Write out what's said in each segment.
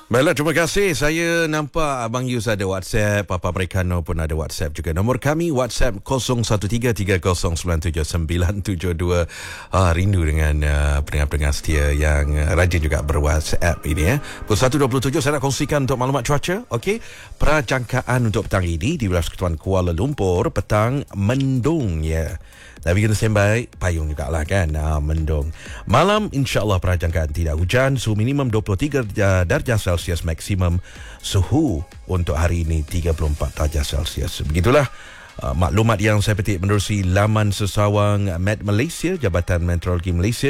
Baiklah, terima kasih. Saya nampak Abang Yus ada WhatsApp, Papa Americano pun ada WhatsApp juga. Nombor kami WhatsApp 0133097972. Rindu dengan pendengar-pendengar setia yang rajin juga ber-WhatsApp ini ya. Pukul 1.27 saya nak kongsikan untuk maklumat cuaca. Okey, perjangkaan untuk petang ini di wilayah Persekutuan Kuala Lumpur petang mendung ya. Tapi kena standby payung jugalah kan. Mendung. Malam insya-Allah perjangkaan tidak hujan, suhu minimum 23 darjah Celsius, maksimum suhu untuk hari ini 34 darjah Celsius. Begitulah maklumat yang saya petik menerusi laman sesawang Met Malaysia, Jabatan Meteorologi Malaysia,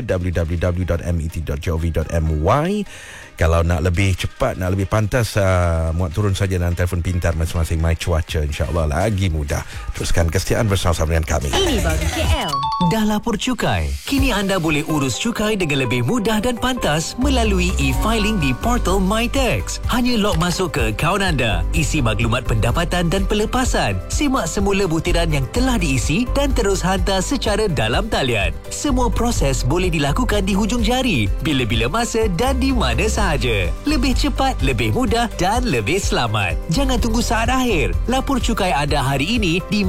www.met.gov.my. Kalau nak lebih cepat, nak lebih pantas, muat turun saja dalam telefon pintar masing-masing My Cuaca. InsyaAllah lagi mudah. Teruskan kesetiaan bersama-sama dengan kami. Ini baru KL. Dah lapor cukai? Kini anda boleh urus cukai dengan lebih mudah dan pantas melalui e-filing di portal MyTax. Hanya log masuk ke akaun anda, isi maklumat pendapatan dan pelepasan, simak semula butiran yang telah diisi dan terus hantar secara dalam talian. Semua proses boleh dilakukan di hujung jari, bila-bila masa dan di mana sahaja. Lebih cepat, lebih mudah dan lebih selamat. Jangan tunggu saat akhir. Lapor cukai anda hari ini di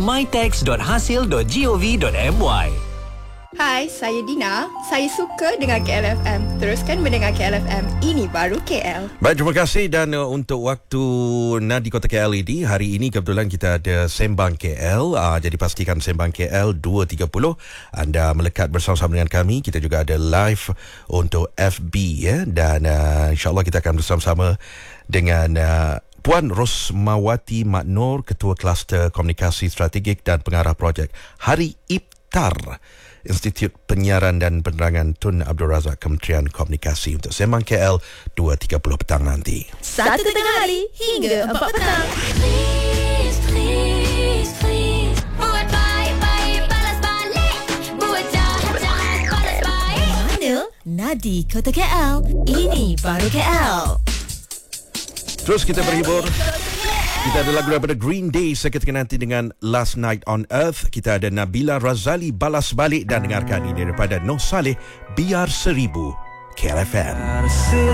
mytax.hasil.gov.my. Hai, saya Dina. Saya suka dengar KLFM. Teruskan mendengar KLFM. Ini baru KL. Baik, terima kasih. Dan untuk waktu Nadi Kota KL ini, hari ini kebetulan kita ada Sembang KL. Jadi pastikan Sembang KL 2.30 anda melekat bersama-sama dengan kami. Kita juga ada live untuk FB ya. Dan insyaAllah kita akan bersama-sama dengan Puan Rosmawati Maknur, Ketua Kluster Komunikasi Strategik dan Pengarah Projek Hari Iftar Institut Penyiaran dan Penerangan Tun Abdul Razak, Kementerian Komunikasi, untuk Sembang KL 2.30 petang nanti. 1 tengah hari hingga 4 petang. Please, please, please. Buat baik-baik, balas balik. Buat jahat-jahat, balas baik. Mana? Nadi Kota KL. Ini baru KL. Terus kita berhibur. Kita ada lagu daripada Green Day seketika nanti dengan Last Night on Earth. Kita ada Nabila Razali Balas Balik, dan dengarkan ini daripada Noh Saleh, Biar Seribu, KLFM.